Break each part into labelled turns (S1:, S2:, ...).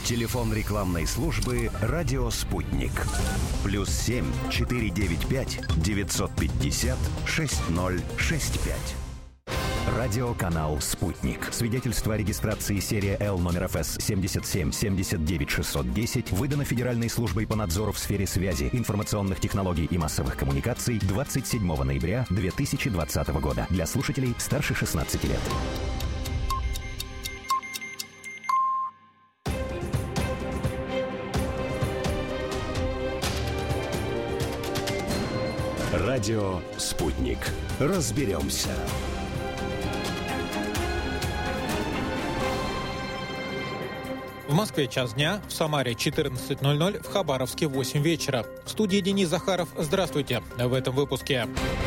S1: Телефон рекламной службы «Радио Спутник». +7 495 950 6065. Радиоканал «Спутник». Свидетельство о регистрации серия Л номер ФС 77 79 610 выдано Федеральной службой по надзору в сфере связи, информационных технологий и массовых коммуникаций 27 ноября 2020 года. Для слушателей старше 16 лет. Радио «Спутник». Разберемся.
S2: В Москве час дня, в Самаре 14:00, в Хабаровске 8 вечера. В студии Денис Захаров. Здравствуйте. В этом выпуске.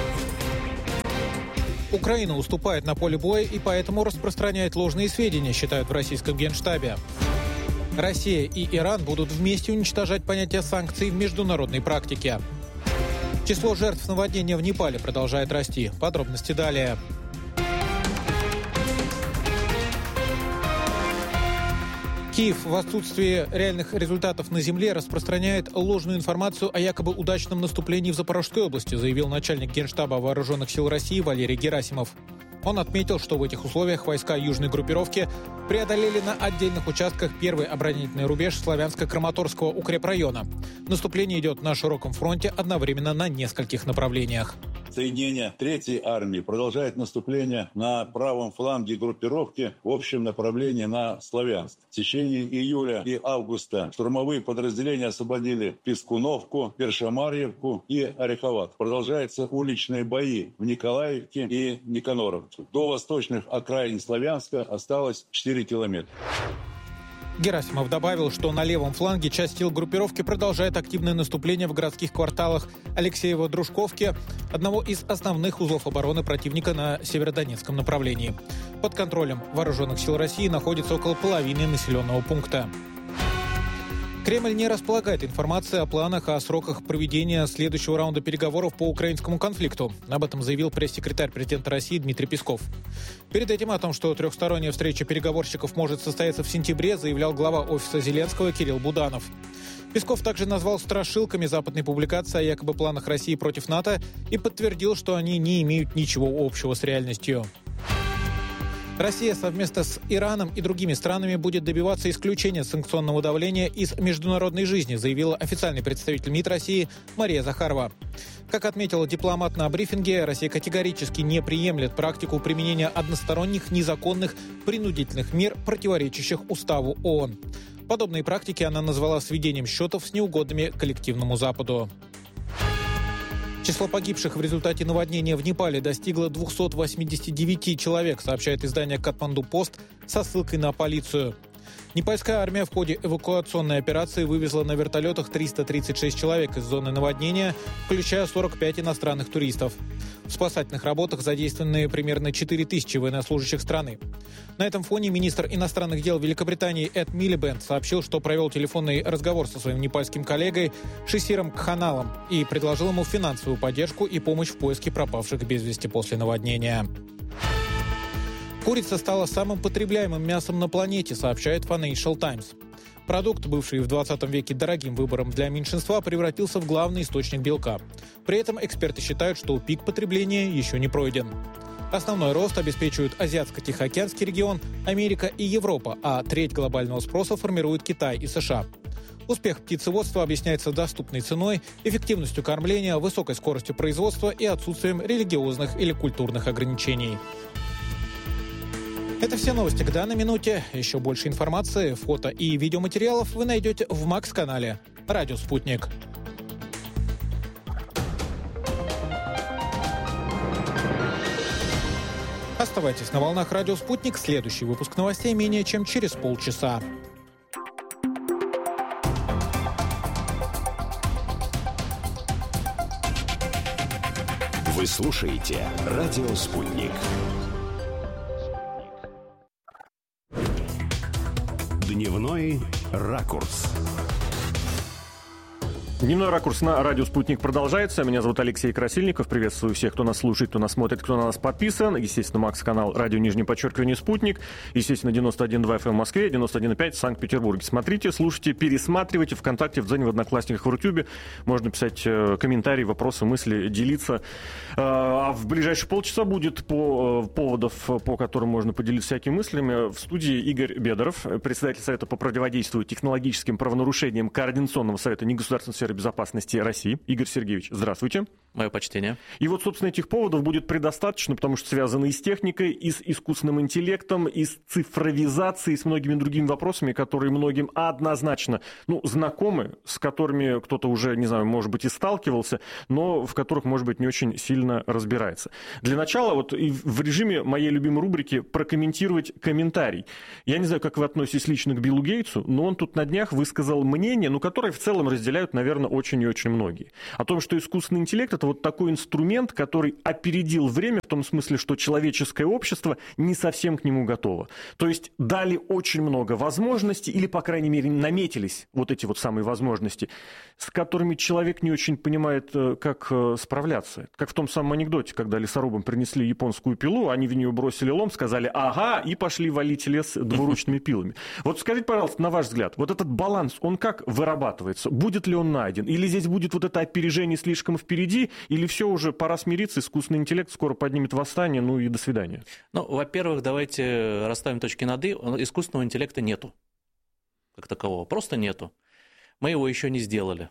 S2: Украина уступает на поле боя и поэтому распространяет ложные сведения, считают в российском Генштабе. Россия и Иран будут вместе уничтожать понятие санкций в международной практике. Число жертв наводнения в Непале продолжает расти. Подробности далее. Киев в отсутствии реальных результатов на земле распространяет ложную информацию о якобы удачном наступлении в Запорожской области, заявил начальник Генштаба Вооруженных сил России Валерий Герасимов. Он отметил, что в этих условиях войска южной группировки преодолели на отдельных участках первый оборонительный рубеж Славянско-Краматорского укрепрайона. Наступление идет на широком фронте одновременно на нескольких направлениях.
S3: Соединение 3-й армии продолжает наступление на правом фланге группировки в общем направлении на Славянск. В течение июля и августа штурмовые подразделения освободили Пискуновку, Першамарьевку и Ореховат. Продолжаются уличные бои в Николаевке и Никаноровке. До восточных окраин Славянска осталось 4 километра.
S2: Герасимов добавил, что на левом фланге часть сил группировки продолжает активное наступление в городских кварталах Алексеево-Дружковки, одного из основных узлов обороны противника на северодонецком направлении. Под контролем Вооруженных сил России находится около половины населенного пункта. Кремль не располагает информацией о планах о сроках проведения следующего раунда переговоров по украинскому конфликту. Об этом заявил пресс-секретарь президента России Дмитрий Песков. Перед этим о том, что трехсторонняя встреча переговорщиков может состояться в сентябре, заявлял глава офиса Зеленского Кирилл Буданов. Песков также назвал страшилками западной публикации о якобы планах России против НАТО и подтвердил, что они не имеют ничего общего с реальностью. Россия совместно с Ираном и другими странами будет добиваться исключения санкционного давления из международной жизни, заявила официальный представитель МИД России Мария Захарова. Как отметила дипломат на брифинге, Россия категорически не приемлет практику применения односторонних, незаконных, принудительных мер, противоречащих Уставу ООН. Подобные практики она назвала сведением счетов с неугодными коллективному Западу. Число погибших в результате наводнения в Непале достигло 289 человек, сообщает издание «Катманду-Пост» со ссылкой на полицию. Непальская армия в ходе эвакуационной операции вывезла на вертолетах 336 человек из зоны наводнения, включая 45 иностранных туристов. В спасательных работах задействованы примерно 4000 военнослужащих страны. На этом фоне министр иностранных дел Великобритании Эд Милибенд сообщил, что провел телефонный разговор со своим непальским коллегой Шисиром Кханалом и предложил ему финансовую поддержку и помощь в поиске пропавших без вести после наводнения. Курица стала самым потребляемым мясом на планете, сообщает Financial Times. Продукт, бывший в 20 веке дорогим выбором для меньшинства, превратился в главный источник белка. При этом эксперты считают, что пик потребления еще не пройден. Основной рост обеспечивают Азиатско-Тихоокеанский регион, Америка и Европа, а треть глобального спроса формируют Китай и США. Успех птицеводства объясняется доступной ценой, эффективностью кормления, высокой скоростью производства и отсутствием религиозных или культурных ограничений. Это все новости к данной минуте. Еще больше информации, фото и видеоматериалов вы найдете в Макс-канале «Радио Спутник». Оставайтесь на волнах «Радио Спутник». Следующий выпуск новостей менее чем через полчаса.
S1: Вы слушаете «Радио Спутник». Дневной ракурс.
S4: Дневной ракурс на радио «Спутник» продолжается. Меня зовут Алексей Красильников. Приветствую всех, кто нас слушает, кто нас смотрит, кто на нас подписан. Естественно, Макс-канал радио _«Спутник». Естественно, 91.2 FM в Москве, 91.5 в Санкт-Петербурге. Смотрите, слушайте, пересматривайте ВКонтакте, в Дзене, в Одноклассниках, в Рутюбе. Можно писать комментарии, вопросы, мысли, делиться. А в ближайшие полчаса будет поводов, по которым можно поделиться всякими мыслями. В студии Игорь Бедоров, председатель Совета по противодействию технологическим правонарушениям Координационного совета негосударственной сферы безопасности России. Игорь Сергеевич, здравствуйте.
S5: Мое почтение.
S4: И вот, собственно, этих поводов будет предостаточно, потому что связаны и с техникой, и с искусственным интеллектом, и с цифровизацией, и с многими другими вопросами, которые многим однозначно, знакомы, с которыми кто-то уже, не знаю, может быть, и сталкивался, но в которых, может быть, не очень сильно разбирается. Для начала, вот и в режиме моей любимой рубрики прокомментировать комментарий. Я не знаю, как вы относитесь лично к Биллу Гейтсу, но он тут на днях высказал мнение, которое в целом разделяют, наверное, очень и очень многие. О том, что искусственный интеллект — это вот такой инструмент, который опередил время в том смысле, что человеческое общество не совсем к нему готово. То есть дали очень много возможностей, или, по крайней мере, наметились вот эти вот самые возможности, с которыми человек не очень понимает, как справляться. Как в том самом анекдоте, когда лесорубам принесли японскую пилу, они в нее бросили лом, сказали «ага», и пошли валить лес двуручными пилами. Вот скажите, пожалуйста, на ваш взгляд, вот этот баланс, он как вырабатывается? Будет ли он найден? Или здесь будет вот это опережение слишком впереди, или все уже пора смириться, искусственный интеллект скоро поднимет восстание, и до свидания?
S5: Во-первых, давайте расставим точки над «и». Искусственного интеллекта нету, как такового, просто нету. Мы его еще не сделали.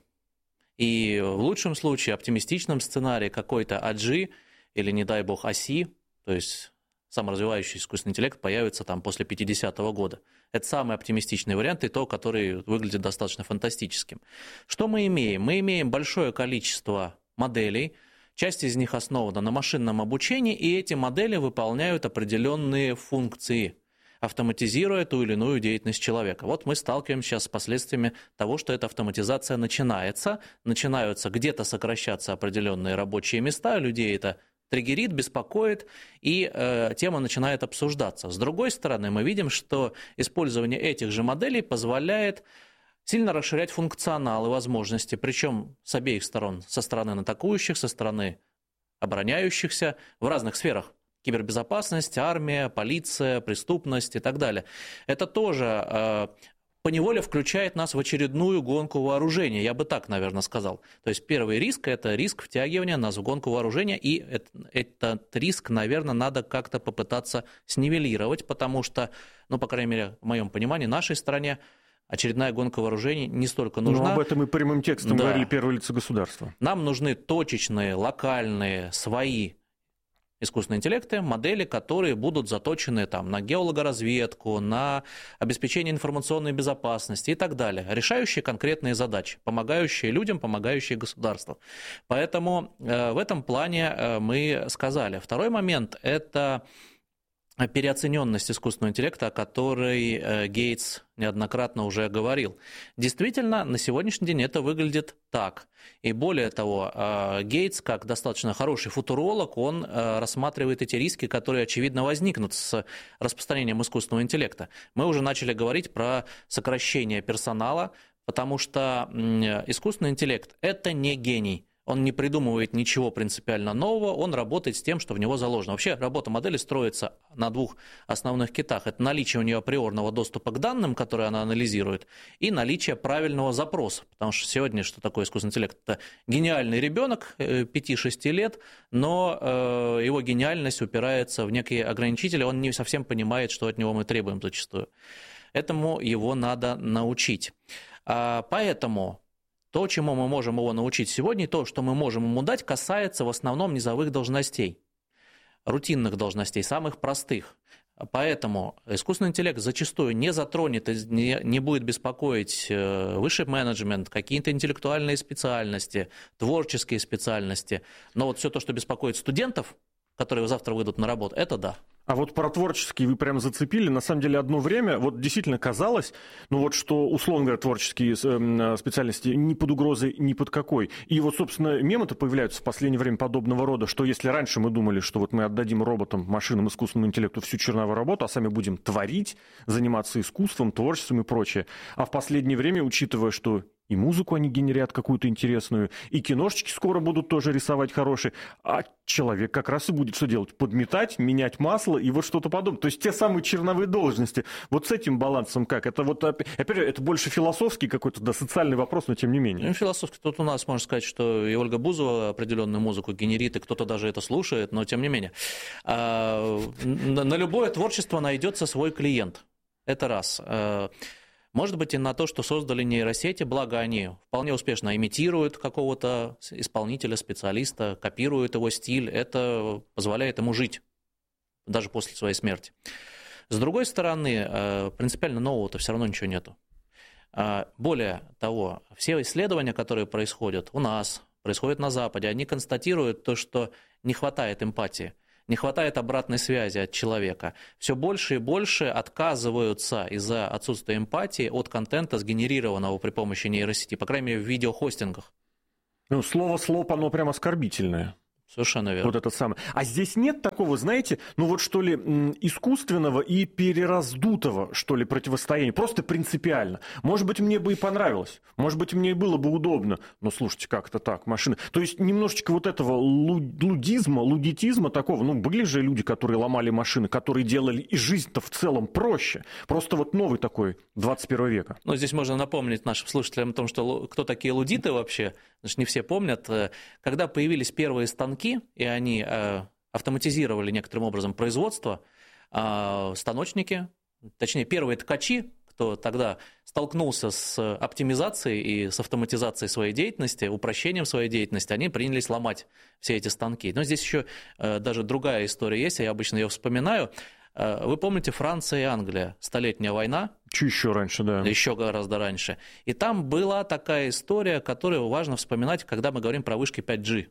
S5: И в лучшем случае, оптимистичном сценарии, какой-то AGI или, не дай бог, OSI, то есть саморазвивающийся искусственный интеллект, появится там после 50-го года. Это самый оптимистичный вариант и то, который выглядит достаточно фантастическим. Что мы имеем? Мы имеем большое количество моделей, часть из них основана на машинном обучении, и эти модели выполняют определенные функции, автоматизируя ту или иную деятельность человека. Вот мы сталкиваемся сейчас с последствиями того, что эта автоматизация начинается, начинаются где-то сокращаться определенные рабочие места, людей это триггерит, беспокоит, и тема начинает обсуждаться. С другой стороны, мы видим, что использование этих же моделей позволяет сильно расширять функционал и возможности, причем с обеих сторон, со стороны атакующих, со стороны обороняющихся в разных сферах. Кибербезопасность, армия, полиция, преступность и так далее. Это тоже поневоле включает нас в очередную гонку вооружения, я бы так, наверное, сказал. То есть первый риск – это риск втягивания нас в гонку вооружения, и этот риск, наверное, надо как-то попытаться снивелировать, потому что, по крайней мере, в моем понимании, нашей стране очередная гонка вооружений не столько нужна.
S4: Об этом и прямым текстом говорили первые лица государства.
S5: Нам нужны точечные, локальные, свои искусственные интеллекты, модели, которые будут заточены на геологоразведку, на обеспечение информационной безопасности и так далее, решающие конкретные задачи, помогающие людям, помогающие государству. Поэтому в этом плане мы сказали. Второй момент – это переоцененность искусственного интеллекта, о которой Гейтс неоднократно уже говорил. Действительно, на сегодняшний день это выглядит так. И более того, Гейтс, как достаточно хороший футуролог, он рассматривает эти риски, которые, очевидно, возникнут с распространением искусственного интеллекта. Мы уже начали говорить про сокращение персонала, потому что искусственный интеллект – это не гений. Он не придумывает ничего принципиально нового, он работает с тем, что в него заложено. Вообще работа модели строится на двух основных китах. Это наличие у нее априорного доступа к данным, которые она анализирует, и наличие правильного запроса. Потому что сегодня, что такое искусственный интеллект? Это гениальный ребенок 5-6 лет, но его гениальность упирается в некие ограничители, он не совсем понимает, что от него мы требуем зачастую. Этому его надо научить. Поэтому то, чему мы можем его научить сегодня, и то, что мы можем ему дать, касается в основном низовых должностей, рутинных должностей, самых простых. Поэтому искусственный интеллект зачастую не затронет, не будет беспокоить высший менеджмент, какие-то интеллектуальные специальности, творческие специальности. Но вот все то, что беспокоит студентов, которые завтра выйдут на работу, это да.
S4: А вот про творческие вы прям зацепили. На самом деле, одно время вот действительно казалось, что, условно говоря, творческие специальности ни под угрозой, ни под какой. И вот, собственно, мемы-то появляются в последнее время подобного рода, что если раньше мы думали, что вот мы отдадим роботам, машинам, искусственному интеллекту всю черновую работу, а сами будем творить, заниматься искусством, творчеством и прочее. А в последнее время, учитывая, что и музыку они генерят какую-то интересную, и киношечки скоро будут тоже рисовать хорошие, а человек как раз и будет что делать? Подметать, менять масло и вот что-то подобное. То есть те самые черновые должности. Вот с этим балансом как? Это вот, опять же, это больше философский какой-то, да, социальный вопрос, но тем не менее.
S5: Ну, философский. Тут у нас, можно сказать, что и Ольга Бузова определенную музыку генерит, и кто-то даже это слушает, но тем не менее. На любое творчество найдется свой клиент. Это раз. Может быть, и на то, что создали нейросети, благо они вполне успешно имитируют какого-то исполнителя, специалиста, копируют его стиль, это позволяет ему жить, даже после своей смерти. С другой стороны, принципиально нового-то все равно ничего нету. Более того, все исследования, которые происходят у нас, происходят на Западе, они констатируют то, что не хватает эмпатии. Не хватает обратной связи от человека. Все больше и больше отказываются из-за отсутствия эмпатии от контента, сгенерированного при помощи нейросети, по крайней мере, в видеохостингах.
S4: Ну, слово «слоп», оно прям оскорбительное.
S5: Совершенно верно.
S4: Вот это самое. А здесь нет такого, знаете, ну вот что ли, искусственного и перераздутого, что ли, противостояния. Просто принципиально. Может быть, мне бы и понравилось. Может быть, мне и было бы удобно. Но слушайте, как-то так, машины. То есть немножечко вот этого лудитизма такого. Ну, были же люди, которые ломали машины, которые делали и жизнь-то в целом проще. Просто вот новый такой 21 века.
S5: Ну, здесь можно напомнить нашим слушателям о том, что кто такие лудиты вообще. Значит, не все помнят. Когда появились первые станки, и они автоматизировали некоторым образом производство, станочники, точнее, первые ткачи, кто тогда столкнулся с оптимизацией и с автоматизацией своей деятельности, упрощением своей деятельности, они принялись ломать все эти станки. Но здесь еще даже другая история есть, я обычно ее вспоминаю. Вы помните Франция и Англия, Столетняя война?
S4: Чуть еще раньше, да.
S5: Еще гораздо раньше. И там была такая история, которую важно вспоминать, когда мы говорим про вышки 5G.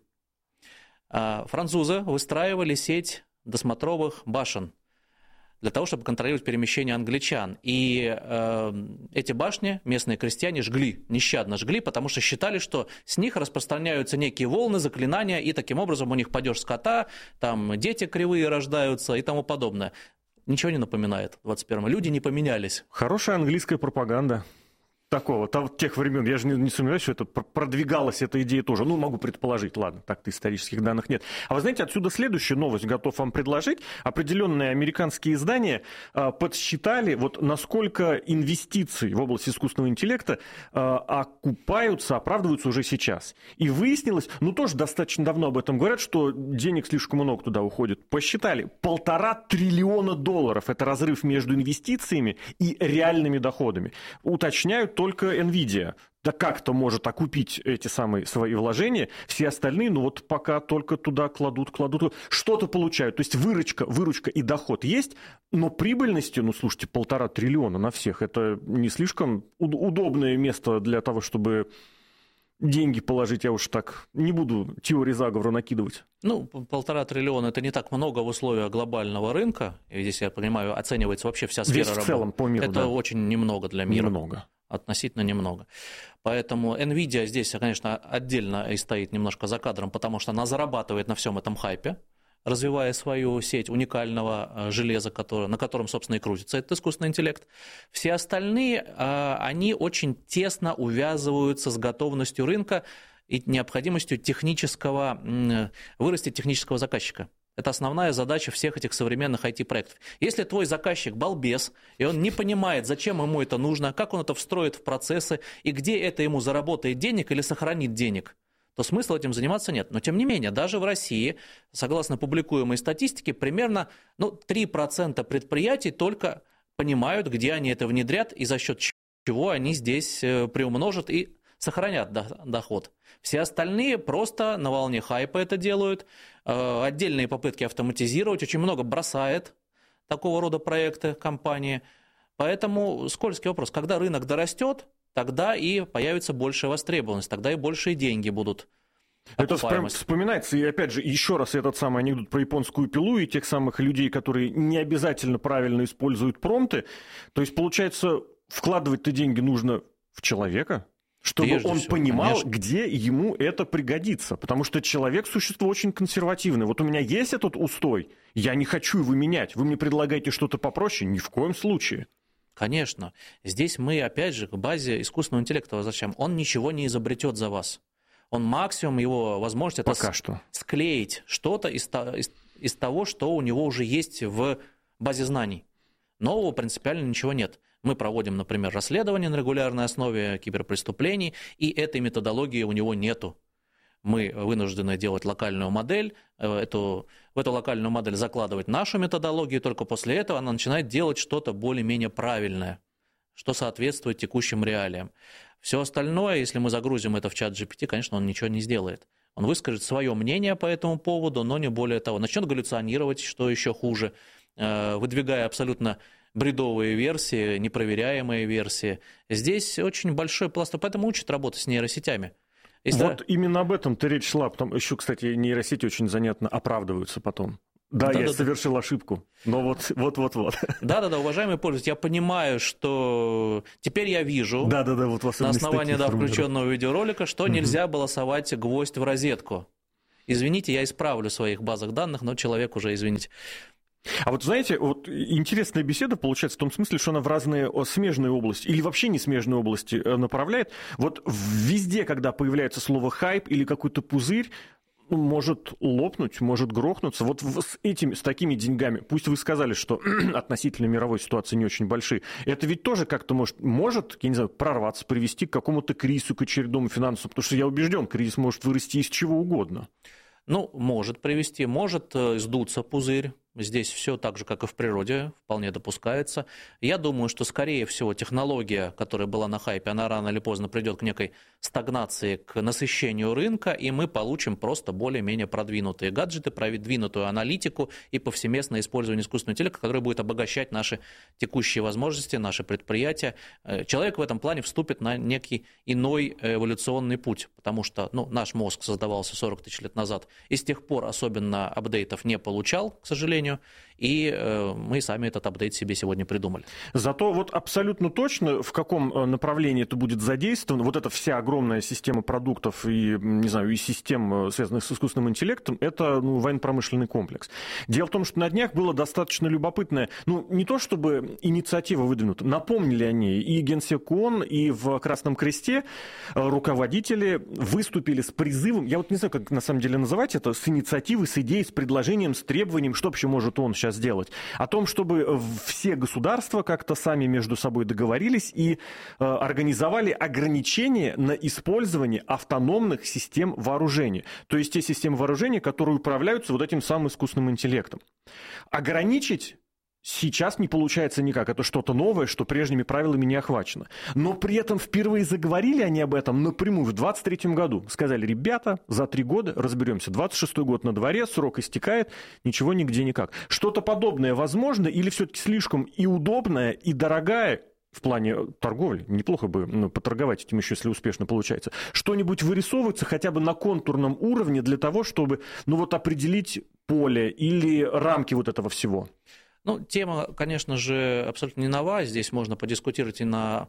S5: Французы выстраивали сеть досмотровых башен для того, чтобы контролировать перемещение англичан. И эти башни местные крестьяне жгли, нещадно жгли, потому что считали, что с них распространяются некие волны, заклинания, и таким образом у них падеж скота, там дети кривые рождаются и тому подобное. Ничего не напоминает 21-м. Люди не поменялись.
S4: Хорошая английская пропаганда. Такого, тех времен, я же не сомневаюсь, что это продвигалась эта идея тоже. Ну, могу предположить, ладно, так-то исторических данных нет. А вы знаете, отсюда следующая новость готов вам предложить. Определенные американские издания подсчитали, вот насколько инвестиции в область искусственного интеллекта окупаются, оправдываются уже сейчас. И выяснилось, ну, тоже достаточно давно об этом говорят, что денег слишком много туда уходит. Посчитали, $1,5 триллиона. Это разрыв между инвестициями и реальными доходами. Уточняют, только NVIDIA да как-то может окупить эти самые свои вложения, все остальные, ну вот пока только туда кладут, что-то получают. То есть выручка и доход есть, но прибыльности, ну слушайте, $1,5 триллиона на всех, это не слишком удобное место для того, чтобы деньги положить, я уж так не буду теории заговора накидывать.
S5: Ну, $1,5 триллиона – это не так много в условиях глобального рынка. И здесь, я понимаю, оценивается вообще вся сфера работы.
S4: В целом по миру,
S5: это
S4: да.
S5: Очень немного для мира.
S4: Немного.
S5: Относительно немного. Поэтому NVIDIA здесь, конечно, отдельно и стоит немножко за кадром, потому что она зарабатывает на всем этом хайпе, развивая свою сеть уникального железа, на котором, собственно, и крутится этот искусственный интеллект. Все остальные, они очень тесно увязываются с готовностью рынка и необходимостью вырастить технического заказчика. Это основная задача всех этих современных IT-проектов. Если твой заказчик балбес, и он не понимает, зачем ему это нужно, как он это встроит в процессы, и где это ему заработает денег или сохранит денег, то смысла этим заниматься нет. Но тем не менее, даже в России, согласно публикуемой статистике, примерно 3% предприятий только понимают, где они это внедрят и за счет чего они здесь приумножат и сохранят доход. Все остальные просто на волне хайпа это делают. Отдельные попытки автоматизировать. Очень много бросает такого рода проекты компании. Поэтому скользкий вопрос. Когда рынок дорастет, тогда и появится большая востребованность, тогда и большие деньги будут.
S4: Это вспоминается, и опять же, еще раз этот самый анекдот про японскую пилу и тех самых людей, которые не обязательно правильно используют промпты. То есть, получается, вкладывать-то деньги нужно в человека, чтобы он понимал, конечно, где ему это пригодится. Потому что человек – существо очень консервативное. Вот у меня есть этот устой, я не хочу его менять. Вы мне предлагаете что-то попроще? Ни в коем случае.
S5: Конечно. Здесь мы, опять же, к базе искусственного интеллекта возвращаем. Он ничего не изобретет за вас. Он максимум его возможность это склеить что-то из того, что у него уже есть в базе знаний. Нового принципиально ничего нет. Мы проводим, например, расследование на регулярной основе киберпреступлений, и этой методологии у него нету. Мы вынуждены делать локальную модель, в эту локальную модель закладывать нашу методологию, и только после этого она начинает делать что-то более-менее правильное, что соответствует текущим реалиям. Все остальное, если мы загрузим это в чат GPT, конечно, он ничего не сделает. Он выскажет свое мнение по этому поводу, но не более того. Начнет галлюционировать, что еще хуже, выдвигая абсолютно бредовые версии, непроверяемые версии. Здесь очень большой пласт, поэтому учат работать с нейросетями.
S4: Вот именно об этом-то речь шла. Потом еще, кстати, нейросети очень занятно оправдываются потом. Да, я совершил ошибку, но вот. Да, уважаемый пользователь, я понимаю, что теперь я вижу вот на основании
S5: включенного видеоролика, что нельзя было совать гвоздь в розетку. Извините, я исправлю в своих базах данных, но человек уже, извините.
S4: А вот знаете, вот интересная беседа получается в том смысле, что она в разные смежные области или вообще не смежные области направляет. Вот везде, когда появляется слово «хайп» или какой-то пузырь, может лопнуть, может грохнуться. Вот с такими деньгами, пусть вы сказали, что относительно мировой ситуации не очень большие, это ведь тоже как-то может, я не знаю, прорваться, привести к какому-то кризису, к очередному финансовому, потому что я убежден, кризис может вырасти из чего угодно.
S5: Может привести, может сдуться пузырь. Здесь все так же, как и в природе, вполне допускается. Я думаю, что, скорее всего, технология, которая была на хайпе, она рано или поздно придет к некой стагнации, к насыщению рынка, и мы получим просто более-менее продвинутые гаджеты, продвинутую аналитику и повсеместное использование искусственного интеллекта, которое будет обогащать наши текущие возможности, наши предприятия. Человек в этом плане вступит на некий иной эволюционный путь, потому что наш мозг создавался 40 тысяч лет назад, и с тех пор особенно апдейтов не получал, к сожалению, и мы сами этот апдейт себе сегодня придумали.
S4: Зато вот абсолютно точно, в каком направлении это будет задействовано, вот эта вся огромная система продуктов и, не знаю, и систем, связанных с искусственным интеллектом, это военно-промышленный комплекс. Дело в том, что на днях было достаточно любопытное, не то чтобы инициатива выдвинута, напомнили о ней и Генсек ООН, и в Красном Кресте руководители выступили с призывом, я вот не знаю, как на самом деле называть это, с инициативой, с идеей, с предложением, с требованием, что вообще может он сейчас сделать, о том, чтобы все государства как-то сами между собой договорились и организовали ограничения на использование автономных систем вооружения. То есть те системы вооружения, которые управляются вот этим самым искусственным интеллектом. Ограничить сейчас не получается никак. Это что-то новое, что прежними правилами не охвачено. Но при этом впервые заговорили они об этом напрямую в 2023 году. Сказали: ребята, за 3 года разберемся. 26-й год на дворе, срок истекает, ничего нигде никак. Что-то подобное возможно или все-таки слишком и удобное, и дорогая в плане торговли? Неплохо бы поторговать этим еще, если успешно получается. Что-нибудь вырисовывается хотя бы на контурном уровне для того, чтобы определить поле или рамки вот этого всего?
S5: Тема, конечно же, абсолютно не нова. Здесь можно подискутировать и на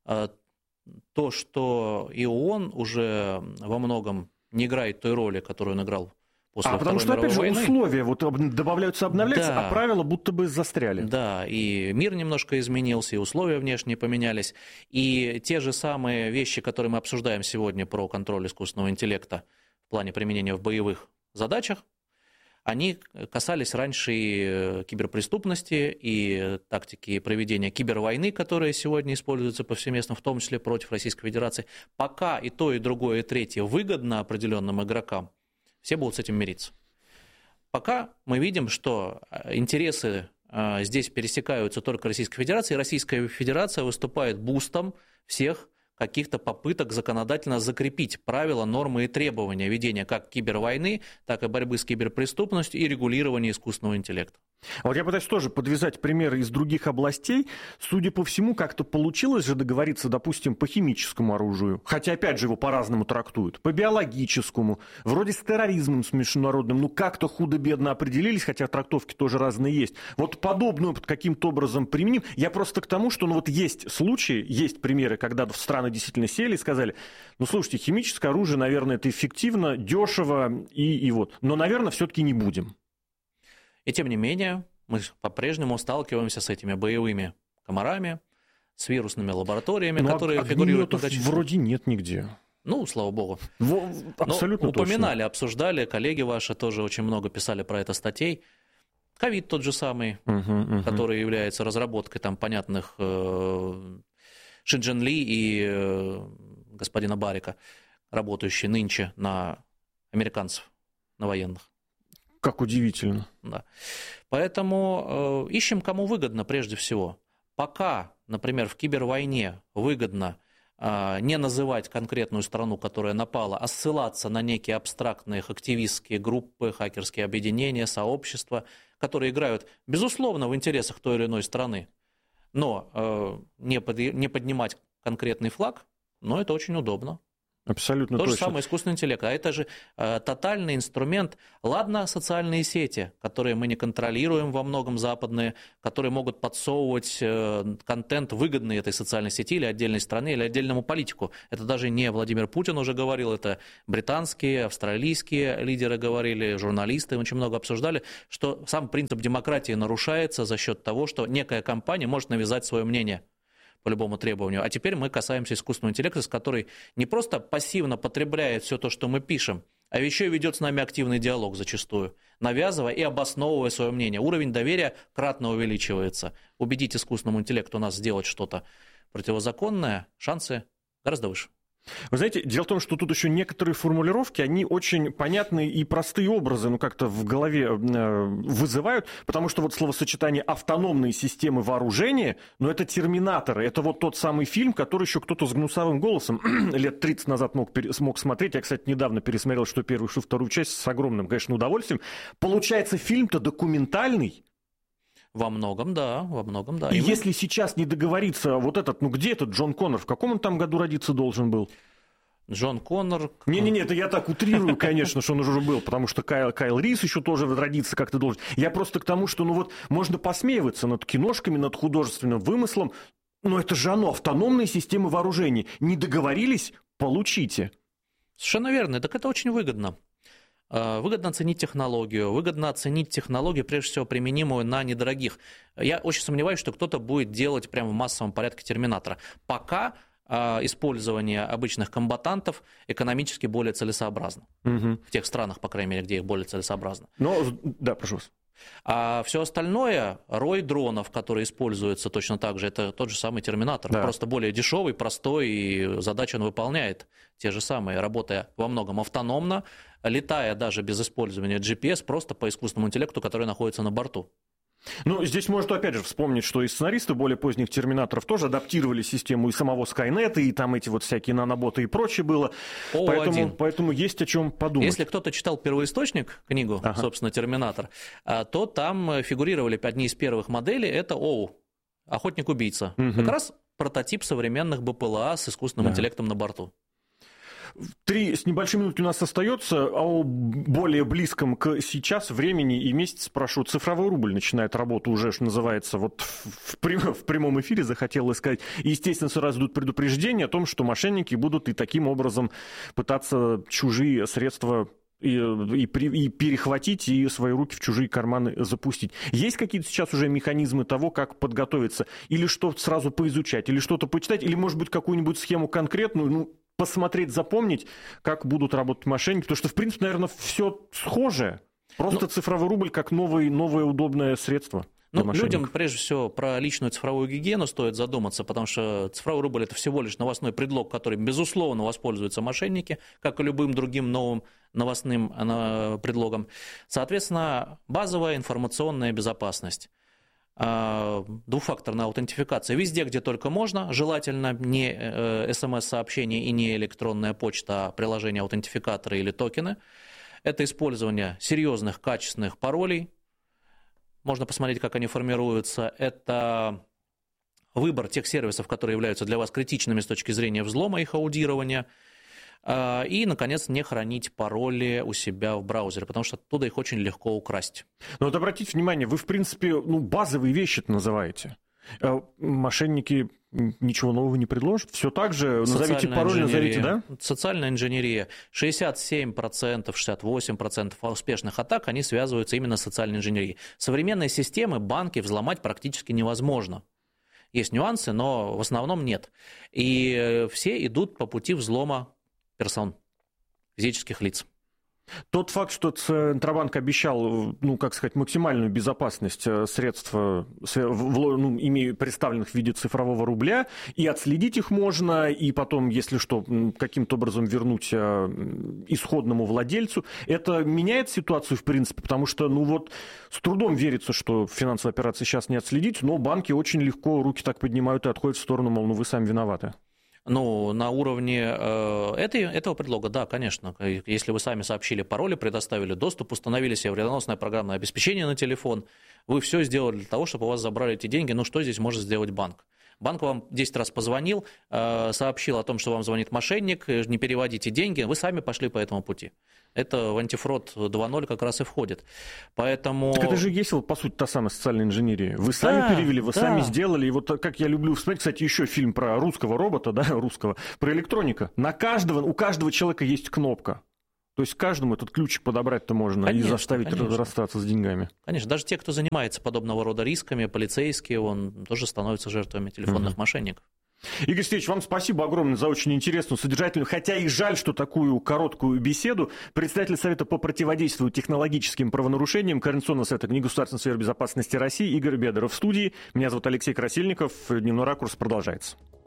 S5: то, что и ООН уже во многом не играет той роли, которую он играл после Второй мировой войны. Потому что, опять же,
S4: условия добавляются, обновляются, а правила будто бы застряли.
S5: Да, и мир немножко изменился, и условия внешние поменялись. И те же самые вещи, которые мы обсуждаем сегодня про контроль искусственного интеллекта в плане применения в боевых задачах, они касались раньше и киберпреступности, и тактики проведения кибервойны, которые сегодня используются повсеместно, в том числе против Российской Федерации. Пока и то, и другое, и третье выгодно определенным игрокам, все будут с этим мириться. Пока мы видим, что интересы здесь пересекаются только Российской Федерацией, и Российская Федерация выступает бустом всех каких-то попыток законодательно закрепить правила, нормы и требования ведения как кибервойны, так и борьбы с киберпреступностью и регулирования искусственного интеллекта.
S4: А вот я пытаюсь тоже подвязать примеры из других областей. Судя по всему, как-то получилось же договориться, допустим, по химическому оружию, хотя, опять же, его по-разному трактуют, по биологическому, вроде с терроризмом, с международным, как-то худо-бедно определились, хотя трактовки тоже разные есть. Вот подобный опыт каким-то образом применим. Я просто к тому, что есть случаи, есть примеры, когда страны действительно сели и сказали: слушайте, химическое оружие, наверное, это эффективно, дешево, но, наверное, все-таки не будем.
S5: И тем не менее, мы по-прежнему сталкиваемся с этими боевыми комарами, с вирусными лабораториями, которые фигурируют в многочисленных...
S4: вроде нет нигде.
S5: Ну, слава богу.
S4: Абсолютно точно.
S5: Упоминали, обсуждали, коллеги ваши тоже очень много писали про это статей. Ковид тот же самый, который является разработкой там понятных Ши Ли и господина Барика, работающий нынче на американцев, на военных.
S4: Как удивительно.
S5: Да. Поэтому ищем, кому выгодно прежде всего. Пока, например, в кибервойне выгодно не называть конкретную страну, которая напала, а ссылаться на некие абстрактные активистские группы, хакерские объединения, сообщества, которые играют, безусловно, в интересах той или иной страны, но не поднимать конкретный флаг, но это очень удобно.
S4: Абсолютно
S5: То
S4: точно.
S5: же самое искусственный интеллект. А это же тотальный инструмент. Ладно, социальные сети, которые мы не контролируем во многом западные, которые могут подсовывать контент, выгодный этой социальной сети или отдельной стране, или отдельному политику. Это даже не Владимир Путин уже говорил, это британские, австралийские лидеры говорили, журналисты очень много обсуждали, что сам принцип демократии нарушается за счет того, что некая компания может навязать свое мнение по любому требованию. А теперь мы касаемся искусственного интеллекта, с который не просто пассивно потребляет все то, что мы пишем, а еще и ведет с нами активный диалог зачастую, навязывая и обосновывая свое мнение. Уровень доверия кратно увеличивается. Убедить искусственному интеллекту нас сделать что-то противозаконное, шансы гораздо выше.
S4: Вы знаете, дело в том, что тут еще некоторые формулировки, они очень понятные и простые образы, как-то в голове вызывают, потому что вот словосочетание «автономные системы вооружения», это терминаторы, это вот тот самый фильм, который еще кто-то с гнусавым голосом лет 30 назад смог смотреть. Я, кстати, недавно пересмотрел, что первую, что вторую часть, с огромным, конечно, удовольствием. Получается, фильм-то документальный.
S5: Во многом, да.
S4: И если сейчас не договориться, вот этот, где этот Джон Коннор, в каком он там году родиться должен был?
S5: Джон Коннор...
S4: Не-не-не, это я так утрирую, конечно, что он уже был, потому что Кайл Рис еще тоже родиться как-то должен. Я просто к тому, что, можно посмеиваться над киношками, над художественным вымыслом, но это же оно, автономные системы вооружений. Не договорились? Получите.
S5: Совершенно верно, так это очень выгодно. Выгодно оценить технологию, прежде всего, применимую на недорогих. Я очень сомневаюсь, что кто-то будет делать прямо в массовом порядке терминатора. Пока использование обычных комбатантов экономически более целесообразно. В тех странах, по крайней мере, где их более целесообразно.
S4: Да, прошу вас.
S5: А все остальное, рой дронов, которые используются точно так же, это тот же самый терминатор. Да. Просто более дешевый, простой, и задачи он выполняет те же самые, работая во многом автономно, летая даже без использования GPS, просто по искусственному интеллекту, который находится на борту.
S4: Здесь можно опять же вспомнить, что и сценаристы более поздних терминаторов тоже адаптировали систему и самого Скайнета, и там эти вот всякие наноботы и прочее было. Поэтому есть о чем подумать.
S5: Если кто-то читал первоисточник, книгу, собственно, «Терминатор», то там фигурировали одни из первых моделей, это ОУ, охотник-убийца. Как раз прототип современных БПЛА с искусственным интеллектом на борту.
S4: 3 с небольшими минуты у нас остается, о более близком к сейчас времени и месяц прошу. Цифровой рубль начинает работу уже, что называется, вот в прямом эфире, захотел сказать. И, естественно, сразу идут предупреждения о том, что мошенники будут и таким образом пытаться чужие средства и перехватить, и свои руки в чужие карманы запустить. Есть какие-то сейчас уже механизмы того, как подготовиться? Или что-то сразу поизучать, или что-то почитать, или, может быть, какую-нибудь схему конкретную, посмотреть, запомнить, как будут работать мошенники, потому что, в принципе, наверное, все схожее. Просто цифровой рубль как новое удобное средство.
S5: Людям, прежде всего, про личную цифровую гигиену стоит задуматься, потому что цифровой рубль – это всего лишь новостной предлог, которым, безусловно, воспользуются мошенники, как и любым другим новым новостным предлогом. Соответственно, базовая информационная безопасность. Двухфакторная аутентификация везде, где только можно, желательно не СМС-сообщение и не электронная почта, а приложение аутентификаторы или токены. Это использование серьезных, качественных паролей. Можно посмотреть, как они формируются. Это выбор тех сервисов, которые являются для вас критичными с точки зрения взлома, их аудирования. И, наконец, не хранить пароли у себя в браузере, потому что оттуда их очень легко украсть.
S4: Вот обратите внимание, вы, в принципе, базовые вещи-то называете. Мошенники ничего нового не предложат? Все так же? Назовите пароль, назовите, да?
S5: Социальная инженерия. 67%, 68% успешных атак, они связываются именно с социальной инженерией. Современные системы, банки взломать практически невозможно. Есть нюансы, но в основном нет. И все идут по пути взлома персон, физических лиц.
S4: Тот факт, что Центробанк обещал, максимальную безопасность средств, представленных в виде цифрового рубля, и отследить их можно, и потом, если что, каким-то образом вернуть исходному владельцу, это меняет ситуацию в принципе, потому что, с трудом верится, что финансовые операции сейчас не отследить, но банки очень легко руки так поднимают и отходят в сторону, мол, вы сами виноваты.
S5: На уровне этого предлога, да, конечно. Если вы сами сообщили пароли, предоставили доступ, установили себе вредоносное программное обеспечение на телефон, вы все сделали для того, чтобы у вас забрали эти деньги. Что здесь может сделать банк? Банк вам 10 раз позвонил, сообщил о том, что вам звонит мошенник, не переводите деньги, вы сами пошли по этому пути. Это в антифрод 2.0 как раз и входит. Поэтому...
S4: Так это же есть, по сути, та самая социальная инженерия. Вы сами перевели, вы сами сделали. И как я люблю вспомнить, кстати, еще фильм про русского робота, про электроника. У каждого человека есть кнопка. То есть каждому этот ключик подобрать-то можно, конечно, и заставить расстаться с деньгами.
S5: Конечно, даже те, кто занимается подобного рода рисками, полицейские, он тоже становится жертвами телефонных мошенников.
S4: Игорь Сергеевич, вам спасибо огромное за очень интересную, содержательную, хотя и жаль, что такую короткую беседу. Председатель Совета по противодействию технологическим правонарушениям Координационного совета Государственной сферы безопасности России Игорь Бедаров в студии. Меня зовут Алексей Красильников. Дневной ракурс продолжается.